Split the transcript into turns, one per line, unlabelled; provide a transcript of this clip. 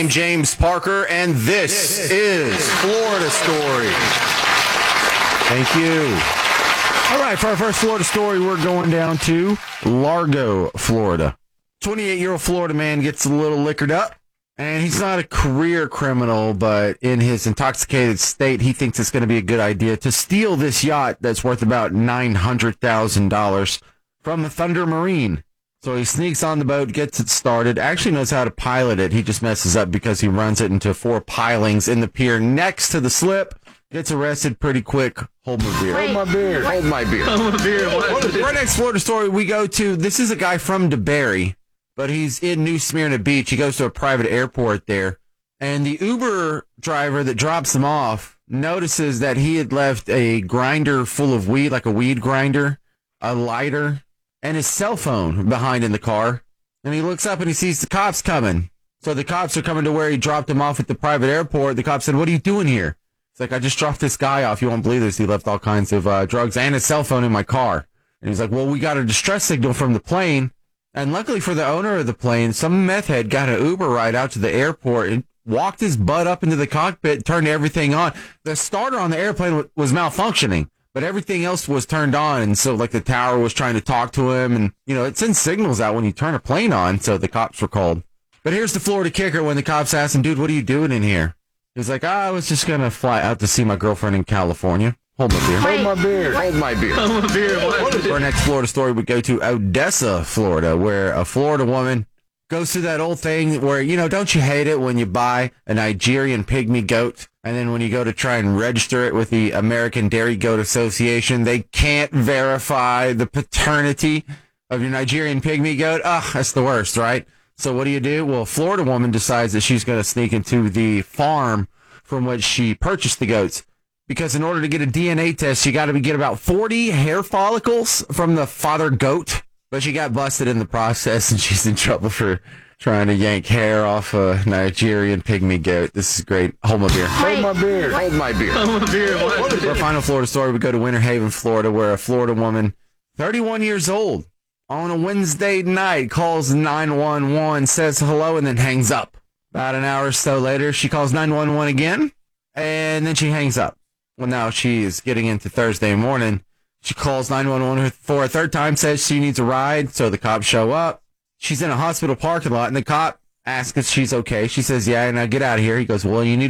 I'm James Parker, and this is Florida Story. Thank you. All right, for our first Florida story, we're going down to Largo, Florida. 28-year-old Florida man gets a little liquored up, and he's not a career criminal, but in his intoxicated state, he thinks it's going to be a good idea to steal this yacht that's worth about $900,000 from the Thunder Marine. So he sneaks on the boat, gets it started, actually knows how to pilot it. He just messes up because he runs it into 4 pilings in the pier next to the slip. Gets arrested pretty quick. Hold my beer.
Hold my beer.
Hold my beer.
Hold my beer.
For our next Florida story, we go to, this is a guy from DeBary, but he's in New Smyrna Beach. He goes to a private airport there, and the Uber driver that drops him off notices that he had left a grinder full of weed, like a weed grinder, a lighter, and his cell phone behind in the car. And he looks up and he sees the cops coming. So the cops are coming to where he dropped him off at the private airport. The cops said, "What are you doing here?" It's like, "I just dropped this guy off. You won't believe this. He left all kinds of drugs and his cell phone in my car." And he's like, "Well, we got a distress signal from the plane." And luckily for the owner of the plane, some meth head got an Uber ride out to the airport and walked his butt up into the cockpit, turned everything on. The starter on the airplane was malfunctioning, but everything else was turned on. And so, like, the tower was trying to talk to him. And, you know, it sends signals out when you turn a plane on. So the cops were called. But here's the Florida kicker when the cops asked him, "Dude, what are you doing in here?" He was like, "I was just going to fly out to see my girlfriend in California." Hold my beer.
Hold my beer.
Hold my beer.
Hold my beer.
For our next Florida story, we go to Odessa, Florida, where a Florida woman goes through that old thing where, you know, don't you hate it when you buy a Nigerian pygmy goat, and then when you go to try and register it with the American Dairy Goat Association, they can't verify the paternity of your Nigerian pygmy goat? That's the worst, right? So what do? Well, a Florida woman decides that she's going to sneak into the farm from which she purchased the goats, because in order to get a DNA test, you got to get about 40 hair follicles from the father goat. But she got busted in the process, and she's in trouble for trying to yank hair off a Nigerian pygmy goat. This is great. Hold my beer.
Hold my beer.
Hold my beer.
Hold my beer.
For our final Florida story, we go to Winter Haven, Florida, where a Florida woman, 31 years old, on a Wednesday night, calls 911, says hello, and then hangs up. About an hour or so later, she calls 911 again, and then she hangs up. Well, now she is getting into Thursday morning. She calls 911 for a third time, says she needs a ride, so the cops show up. She's in a hospital parking lot, and the cop asks if she's okay. She says, "Yeah," and I get out of here. He goes, "Well, you need